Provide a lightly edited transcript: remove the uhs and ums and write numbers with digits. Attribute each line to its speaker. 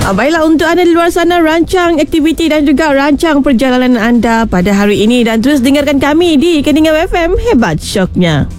Speaker 1: Baiklah, untuk anda di luar sana, rancang aktiviti dan juga rancang perjalanan anda pada hari ini dan terus dengarkan kami di Kendingau FM. Hebat syoknya.